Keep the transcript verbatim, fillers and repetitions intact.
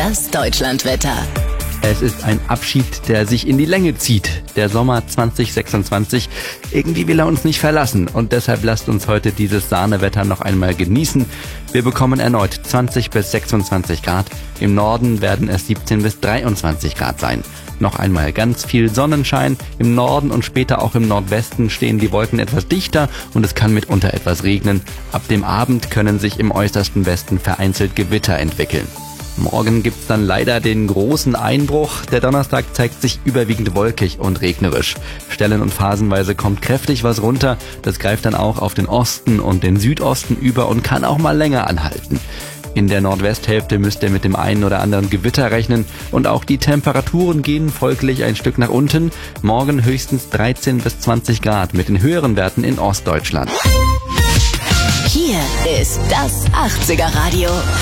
Das Deutschlandwetter. Es ist ein Abschied, der sich in die Länge zieht. Der Sommer zwanzig sechsundzwanzig, irgendwie will er uns nicht verlassen. Und deshalb lasst uns heute dieses Sahnewetter noch einmal genießen. Wir bekommen erneut zwanzig bis sechsundzwanzig Grad. Im Norden werden es siebzehn bis dreiundzwanzig Grad sein. Noch einmal ganz viel Sonnenschein. Im Norden und später auch im Nordwesten stehen die Wolken etwas dichter und es kann mitunter etwas regnen. Ab dem Abend können sich im äußersten Westen vereinzelt Gewitter entwickeln. Morgen gibt's dann leider den großen Einbruch. Der Donnerstag zeigt sich überwiegend wolkig und regnerisch. Stellen- und phasenweise kommt kräftig was runter. Das greift dann auch auf den Osten und den Südosten über und kann auch mal länger anhalten. In der Nordwesthälfte müsst ihr mit dem einen oder anderen Gewitter rechnen und auch die Temperaturen gehen folglich ein Stück nach unten. Morgen höchstens dreizehn bis zwanzig Grad mit den höheren Werten in Ostdeutschland. Hier ist das achtziger Radio.